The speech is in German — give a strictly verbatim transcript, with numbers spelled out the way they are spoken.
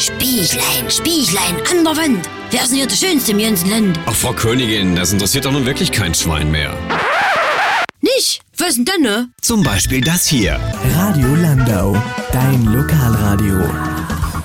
Spieglein, Spieglein an der Wand. Wer ist denn hier der Schönste im ganzen Land? Ach, Frau Königin, das interessiert doch nun wirklich kein Schwein mehr. Nicht? Was denn denn, ne? Zum Beispiel das hier. Radio Landau, dein Lokalradio.